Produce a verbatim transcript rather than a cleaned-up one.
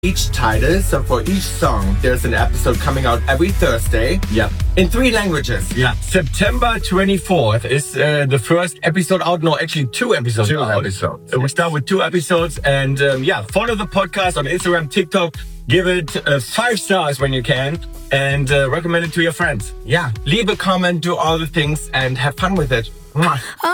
each title. So for each song, there's an episode coming out every Thursday. Yeah. In three languages. Yeah. September twenty-fourth is uh, the first episode out. No, actually two episodes Two out. episodes. Uh, We start with two episodes. And um, yeah, follow the podcast on Instagram, TikTok. Give it uh, five stars when you can. And uh, recommend it to your friends. Yeah. Leave a comment, do all the things, and have fun with it. Mwah.